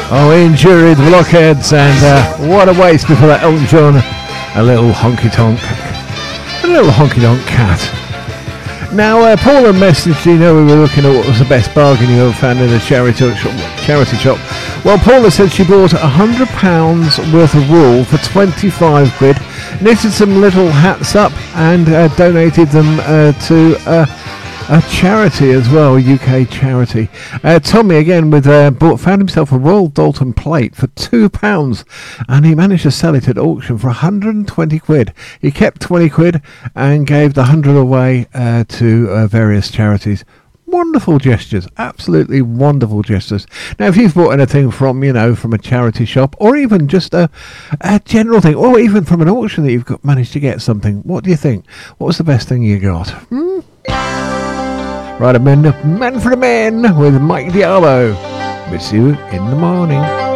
Oh, Injury, the Blockheads, and what a waste before that Elton John. A little honky tonk cat. Now, Paula messaged, we were looking at what was the best bargain you ever found in a charity shop. Well, Paula said she bought £100 worth of wool for 25 quid, knitted some little hats up, and donated them to a charity as well, UK charity. Tommy again found himself a Royal Dalton plate for £2, and he managed to sell it at auction for 120 quid. He kept 20 quid and gave the 100 away to various charities. Wonderful gestures, absolutely wonderful gestures. Now, if you've bought anything from a charity shop, or even just a general thing, or even from an auction that you've managed to get something, what do you think? What was the best thing you got? Right, Men for the Men with Mike Diallo. Miss you in the morning.